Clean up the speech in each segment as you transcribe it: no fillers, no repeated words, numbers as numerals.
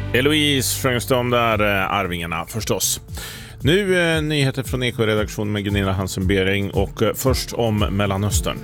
Eloise sjöngs de där Arvingarna förstås. Nu nyheter från Eko-redaktion med Gunilla Hansen-Bering och först om Mellanöstern.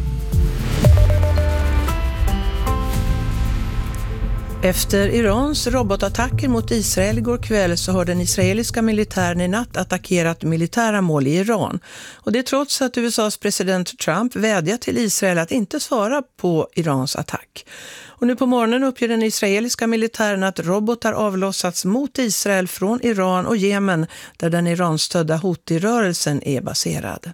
Efter Irans robotattacker mot Israel igår kväll så har den israeliska militären i natt attackerat militära mål i Iran. Och det trots att USAs president Trump vädjat till Israel att inte svara på Irans attack. Och nu på morgonen uppger den israeliska militären att robotar avlossats mot Israel från Iran och Jemen där den Iran-stödda Houthi-rörelsen är baserad.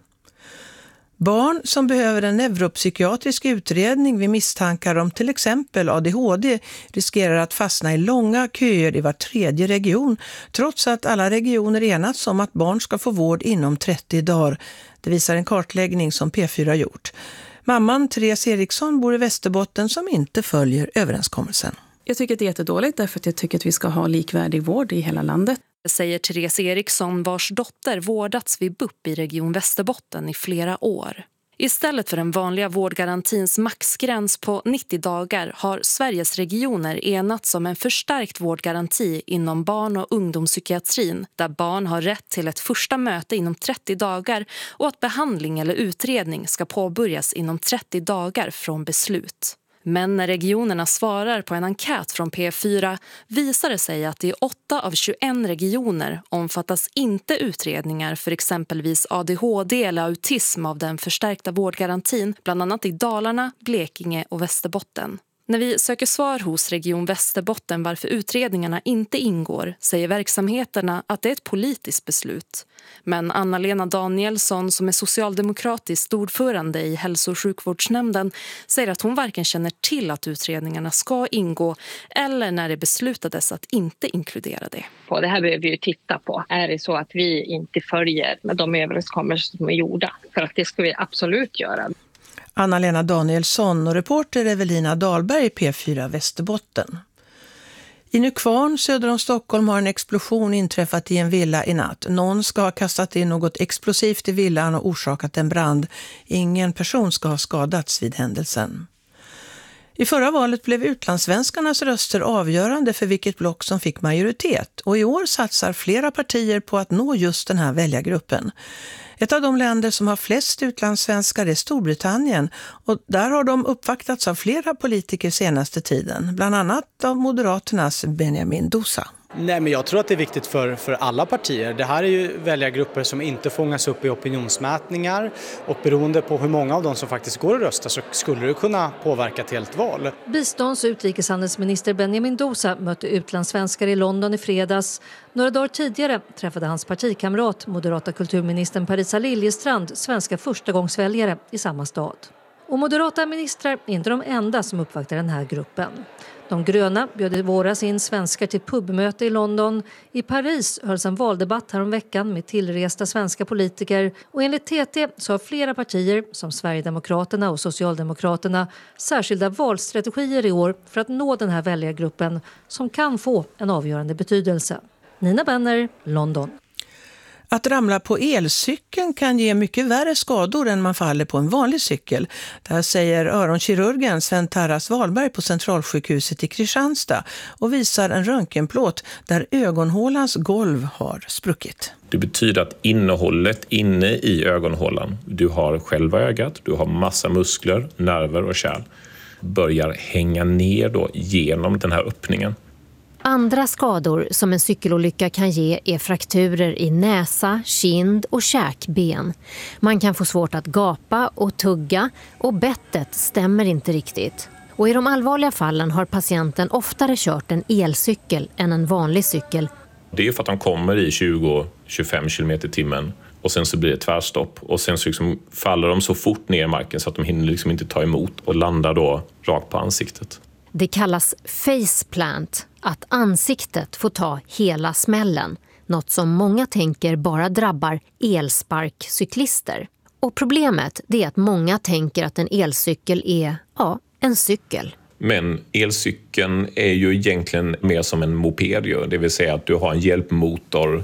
Barn som behöver en neuropsykiatrisk utredning vid misstankar om till exempel ADHD riskerar att fastna i långa köer i var tredje region, trots att alla regioner enats om att barn ska få vård inom 30 dagar. Det visar en kartläggning som P4 gjort. Mamman Therese Eriksson bor i Västerbotten som inte följer överenskommelsen. Jag tycker att det är jättedåligt därför att jag tycker att vi ska ha likvärdig vård i hela landet. Säger Therese Eriksson vars dotter vårdats vid BUP i Region Västerbotten i flera år. Istället för den vanliga vårdgarantins maxgräns på 90 dagar har Sveriges regioner enats om en förstärkt vårdgaranti inom barn- och ungdomspsykiatrin där barn har rätt till ett första möte inom 30 dagar och att behandling eller utredning ska påbörjas inom 30 dagar från beslut. Men när regionerna svarar på en enkät från P4 visar det sig att i 8 av 21 regioner omfattas inte utredningar för exempelvis ADHD eller autism av den förstärkta vårdgarantin, bland annat i Dalarna, Blekinge och Västerbotten. När vi söker svar hos Region Västerbotten varför utredningarna inte ingår säger verksamheterna att det är ett politiskt beslut. Men Anna-Lena Danielsson som är socialdemokratisk ordförande i hälso- och sjukvårdsnämnden säger att hon varken känner till att utredningarna ska ingå eller när det beslutades att inte inkludera det. Det här behöver vi ju titta på. Är det så att vi inte följer med de överenskommelser som är gjorda? För att det ska vi absolut göra. Anna-Lena Danielsson och reporter Evelina Dahlberg i P4 Västerbotten. I Nykvarn söder om Stockholm har en explosion inträffat i en villa i natt. Någon ska ha kastat in något explosivt i villan och orsakat en brand. Ingen person ska ha skadats vid händelsen. I förra valet blev utlandssvenskarnas röster avgörande för vilket block som fick majoritet. Och i år satsar flera partier på att nå just den här väljargruppen. Ett av de länder som har flest utlandssvenskar är Storbritannien och där har de uppvaktats av flera politiker senaste tiden, bland annat av Moderaternas Benjamin Dousa. Nej, men jag tror att det är viktigt för alla partier. Det här är ju väljargrupper som inte fångas upp i opinionsmätningar och beroende på hur många av dem som faktiskt går och röstar så skulle det kunna påverka ett helt val. Bistånds- och utrikeshandelsminister Benjamin Dousa mötte utlandssvenskar i London i fredags. Några dagar tidigare träffade hans partikamrat, moderata kulturministern Parisa Liljestrand, svenska förstagångsväljare i samma stad. Och moderata ministrar är inte de enda som uppvaktar den här gruppen. De gröna bjöd i våras in svenskar till pubmöte i London. I Paris hölls en valdebatt här om veckan med tillresta svenska politiker. Och enligt TT så har flera partier som Sverigedemokraterna och Socialdemokraterna särskilda valstrategier i år för att nå den här väljargruppen som kan få en avgörande betydelse. Nina Benner, London. Att ramla på elcykeln kan ge mycket värre skador än man faller på en vanlig cykel. Det här säger öronkirurgen Sven Tarras Wahlberg på Centralsjukhuset i Kristianstad och visar en röntgenplåt där ögonhålans golv har spruckit. Det betyder att innehållet inne i ögonhålan, du har själva ögat, du har massa muskler, nerver och kärl, börjar hänga ner då genom den här öppningen. Andra skador som en cykelolycka kan ge är frakturer i näsa, kind och käkben. Man kan få svårt att gapa och tugga och bettet stämmer inte riktigt. Och i de allvarliga fallen har patienten oftare kört en elcykel än en vanlig cykel. Det är för att de kommer i 20-25 km i timmen och sen så blir det tvärstopp. Och sen så liksom faller de så fort ner i marken så att de hinner liksom inte ta emot och landar då rakt på ansiktet. Det kallas faceplant, att ansiktet får ta hela smällen. Något som många tänker bara drabbar elsparkcyklister. Och problemet är att många tänker att en elcykel är, en cykel. Men elcykeln är ju egentligen mer som en moped, det vill säga att du har en hjälpmotor